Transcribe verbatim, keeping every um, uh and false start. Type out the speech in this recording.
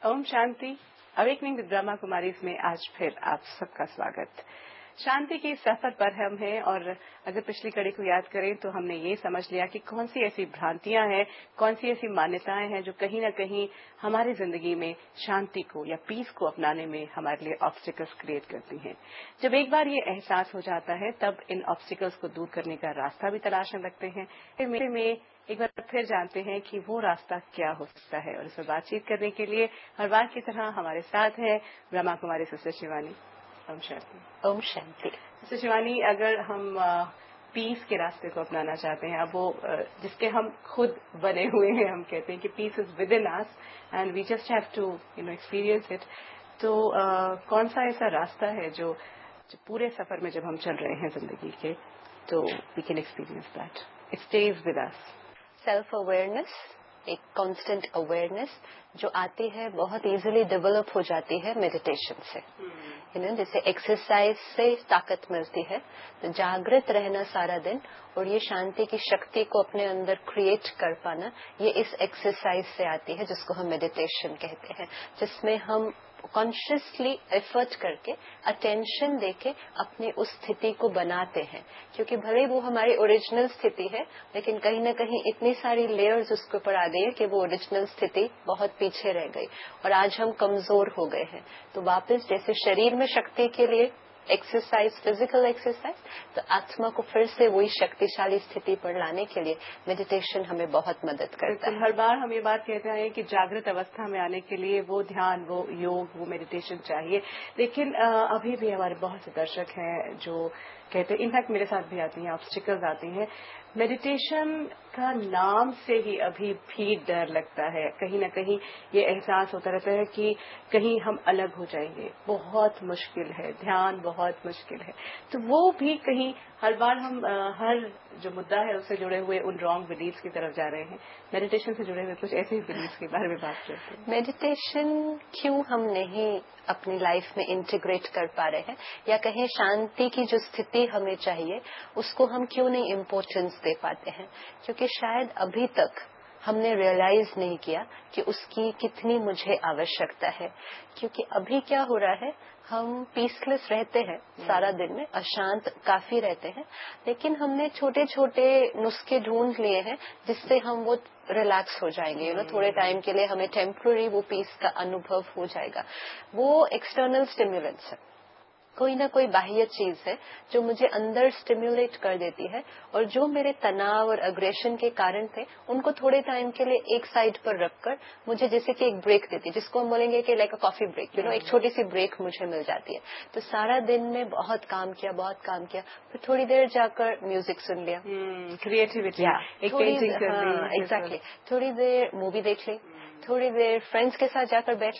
Om Shanti. Awakening with Brahma Kumaris में आज फिर आप सबका स्वागत। शांति के सफर पर हम हैं और अगर पिछली कड़ी को याद करें तो हमने ये समझ लिया कि कौन सी ऐसी भ्रांतियां हैं, कौन सी ऐसी मान्यताएं हैं जो कहीं न कहीं हमारी जिंदगी में शांति को या पीस को अपनाने में हमारे लिए ऑब्स्टिकल्स क्रिएट करती हैं। जब एक बार ये एहसास हो जाता है तब इन ऑब्स्टिकल्स को दूर करने का रास्ता भी तलाशने लगते हैं। फिर मेरे में एक बार फिर जानते हैं कि वो रास्ता क्या हो सकता है और इस पर बातचीत करने के लिए हर बार की तरह हमारे साथ है ब्रह्मा कुमारी सिस्टर शिवानी। ओम शांति। ओम शांति। सिस्टर शिवानी, अगर हम पीस के रास्ते को अपनाना चाहते हैं, अब वो जिसके हम खुद बने हुए हैं, हम कहते हैं कि piece is with in us and we just have to you know experience it, तो uh, कौन सा ऐसा रास्ता है जो, जो पूरे सफर में जब हम चल रहे हैं जिंदगी के तो we can experience that it stage with us? Self awareness, एक कांस्टेंट अवेयरनेस जो आती है, बहुत इजीली डेवलप हो जाती है मेडिटेशन से। यू नो, जैसे एक्सरसाइज से ताकत मिलती है, तो जागृत रहना सारा दिन और ये शांति की शक्ति को अपने अंदर क्रिएट कर पाना, ये इस एक्सरसाइज से आती है जिसको हम मेडिटेशन कहते हैं, जिसमें हम कॉन्शियसली एफर्ट करके अटेंशन देके अपनी उस स्थिति को बनाते हैं। क्योंकि भले वो हमारी ओरिजिनल स्थिति है, लेकिन कहीं ना कहीं इतनी सारी लेयर्स उसके ऊपर आ गई है कि वो ओरिजिनल स्थिति बहुत पीछे रह गई और आज हम कमजोर हो गए हैं। तो वापस जैसे शरीर में शक्ति के लिए एक्सरसाइज, फिजिकल एक्सरसाइज, तो आत्मा को फिर से वही शक्तिशाली स्थिति पर लाने के लिए मेडिटेशन हमें बहुत मदद करता है। हर बार हम ये बात कहते हैं कि जागृत अवस्था में आने के लिए वो ध्यान, वो योग, वो मेडिटेशन चाहिए, लेकिन अभी भी हमारे बहुत से दर्शक हैं जो कहते हैं, इनफैक्ट मेरे साथ भी आती हैं, ऑब्स्टिकल्स आती हैं, मेडिटेशन का नाम से ही अभी भी डर लगता है। कहीं ना कहीं ये एहसास होता रहता है कि कहीं हम अलग हो जाएंगे, बहुत मुश्किल है, ध्यान बहुत मुश्किल है। तो वो भी कहीं हर बार हम आ, हर जो मुद्दा है उससे जुड़े हुए उन रॉन्ग बिलीव्स की तरफ जा रहे हैं। मेडिटेशन से जुड़े हुए कुछ ऐसे ही बिलीव्स के बारे में बात करते हैं। मेडिटेशन क्यों हम नहीं अपनी लाइफ में इंटीग्रेट कर पा रहे हैं, या कहीं शांति की जो स्थिति हमें चाहिए उसको हम क्यों नहीं इम्पोर्टेंस दे पाते हैं? क्योंकि शायद अभी तक हमने रियलाइज नहीं किया कि उसकी कितनी मुझे आवश्यकता है। क्योंकि अभी क्या हो रहा है, हम पीसलेस रहते हैं सारा दिन में, अशांत काफी रहते हैं, लेकिन हमने छोटे छोटे नुस्खे ढूंढ लिए हैं जिससे हम वो रिलैक्स हो जाएंगे। यू नो, थोड़े टाइम के लिए हमें टेम्पररी वो पीस का अनुभव हो जाएगा। वो एक्सटर्नल स्टिमुलेंट्स है, कोई ना कोई बाह्य चीज है जो मुझे अंदर स्टिम्युलेट कर देती है, और जो मेरे तनाव और अग्रेशन के कारण थे उनको थोड़े टाइम के लिए एक साइड पर रखकर मुझे जैसे कि एक ब्रेक देती है, जिसको हम बोलेंगे कि like a coffee break. You know, एक छोटी सी ब्रेक मुझे मिल जाती है। तो सारा दिन में बहुत काम किया बहुत काम किया फिर थोड़ी देर जाकर म्यूजिक सुन लिया, क्रिएटिविटी, थोड़ी, हाँ एग्जैक्टली, थोड़ी देर मूवी देख ली, थोड़ी देर फ्रेंड्स के साथ जाकर बैठ